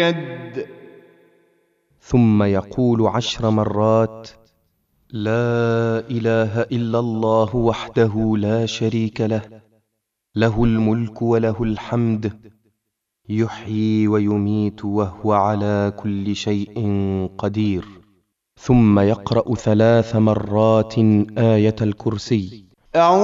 ثم يقول 10 مرات: لا إله إلا الله وحده لا شريك له، له الملك وله الحمد، يحيي ويميت وهو على كل شيء قدير. ثم يقرأ 3 مرات آية الكرسي.